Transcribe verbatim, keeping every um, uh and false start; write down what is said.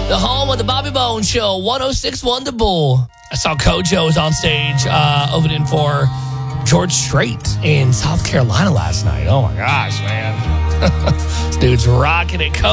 the home of the Bobby Bones Show, one oh six point one The Bull. I saw Kojo was on stage uh, opening for George Strait in South Carolina last night. Oh, my gosh, man. This dude's rocking it.